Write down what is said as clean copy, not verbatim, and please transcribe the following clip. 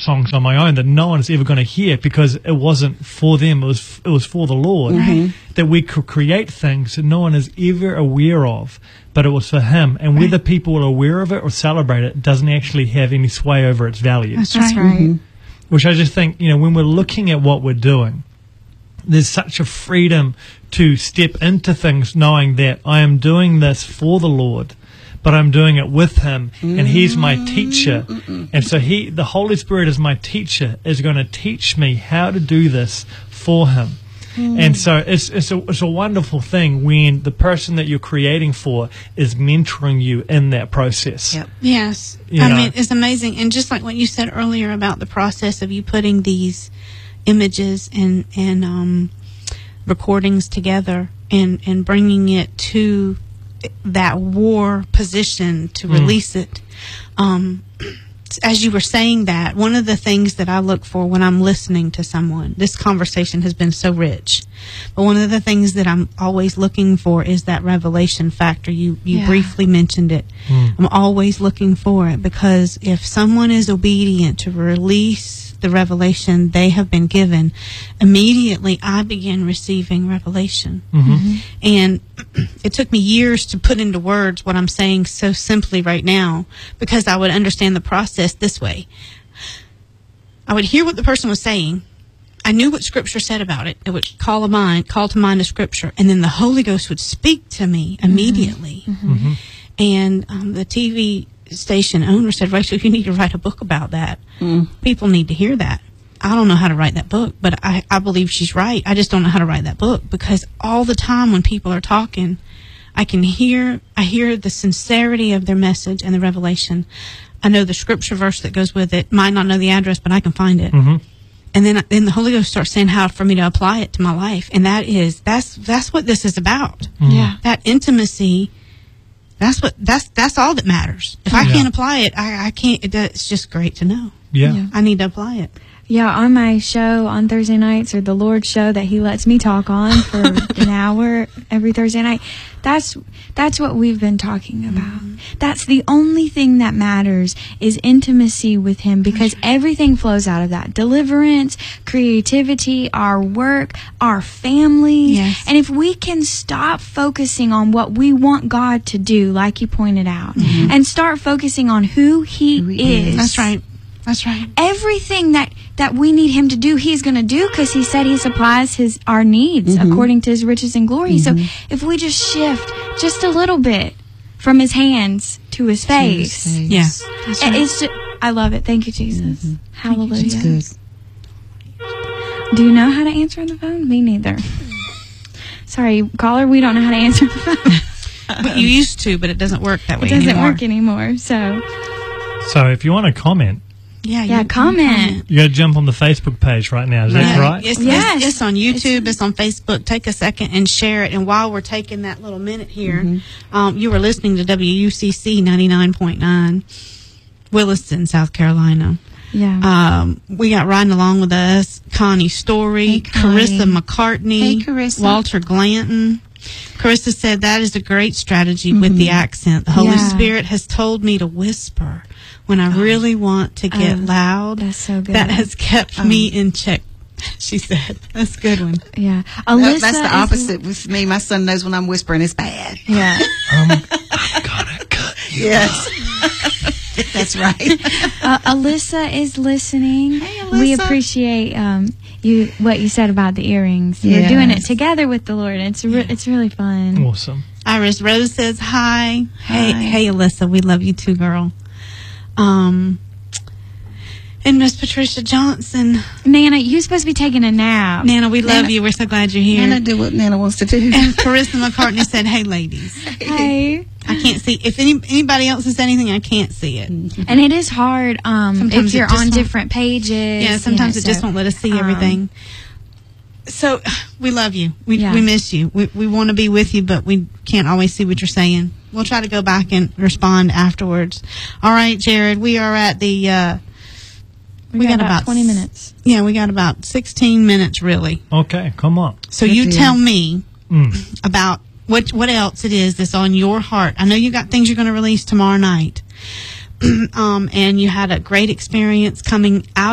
songs on my own that no one is ever going to hear because it wasn't for them. It was for the Lord. That we could create things that no one is ever aware of, but it was for Him. And whether people are aware of it or celebrate it doesn't actually have any sway over its value. That's right. Which I just think, when we're looking at what we're doing, there's such a freedom to step into things knowing that I am doing this for the Lord, but I'm doing it with Him, and He's my teacher. And so the Holy Spirit is my teacher, is going to teach me how to do this for Him. And so it's a wonderful thing when the person that you're creating for is mentoring you in that process. Yep. Yes. I mean, it's amazing. And just like what you said earlier about the process of you putting these images and recordings together and bringing it to that war position to release it. As you were saying that, one of the things that I look for when I'm listening to someone, this conversation has been so rich, but one of the things that I'm always looking for is that revelation factor. You briefly mentioned it. I'm always looking for it, because if someone is obedient to release the revelation they have been given, immediately I begin receiving revelation. And it took me years to put into words what I'm saying so simply right now, because I would understand the process this way. I would hear what the person was saying. I knew what Scripture said about it. It would call to mind a Scripture, and then the Holy Ghost would speak to me immediately. And the TV station owner said, "Rachel, you need to write a book about that. People need to hear that." I don't know how to write that book, but I believe she's right. I just don't know how to write that book, because all the time when people are talking, I hear the sincerity of their message and the revelation. I know the scripture verse that goes with it. Might not know the address, but I can find it. And then the Holy Ghost starts saying how for me to apply it to my life, and that's what this is about. That intimacy. That's all that matters. If I can't apply it, I can't. It's just great to know. I need to apply it. On my show on Thursday nights, or the Lord's show that He lets me talk on for an hour every Thursday night, that's what we've been talking about. That's the only thing that matters, is intimacy with Him, because everything flows out of that. Deliverance, creativity, our work, our families. And if we can stop focusing on what we want God to do, like you pointed out, and start focusing on who He is. That's right. That's right. Everything that we need Him to do, He's going to do, because He said He supplies our needs according to His riches and glory. So if we just shift just a little bit from His hands to His face. Yes. Right. It's just, I love it. Thank you, Jesus. Hallelujah. That's good. Do you know how to answer the phone? Me neither. Sorry, caller, we don't know how to answer the phone. But you used to, but it doesn't work that way anymore. It doesn't work anymore. So if you want to comment, comment. You got to jump on the Facebook page right now. Is that right? It's on YouTube. It's on Facebook. Take a second and share it. And while we're taking that little minute here, you were listening to WUCC 99.9, Williston, South Carolina. We got riding along with us Connie Story, Carissa McCartney, Walter Glanton. Carissa said, "That is a great strategy with the accent. The Holy Spirit has told me to whisper when I really want to get loud. That's so good. That has kept me in check," she said. That's a good one. Alyssa, that's the opposite with me. My son knows when I'm whispering, it's bad. I'm gonna cut you. Yes. That's right. Alyssa is listening. Hey, Alyssa. We appreciate what you said about the earrings. We're doing it together with the Lord. It's really fun. Awesome. Iris Rose says hi. Hey, Alyssa, we love you too, girl. And Miss Patricia Johnson. Nana, you're supposed to be taking a nap. Nana, we love you. We're so glad you're here. Nana do what Nana wants to do. And Carissa McCartney said, "Hey, ladies." Hey. I can't see. If anybody else has said anything, I can't see it. And it is hard if you're on different pages. Yeah, sometimes it just won't let us see everything. So we love you. We miss you. We want to be with you, but we can't always see what you're saying. We'll try to go back and respond afterwards. All right, Jared, we are at the... we got about 20 minutes. Yeah, we got about 16 minutes, really. Okay, come on. So you tell me about what else it is that's on your heart. I know you got things you're going to release tomorrow night. And you had a great experience coming out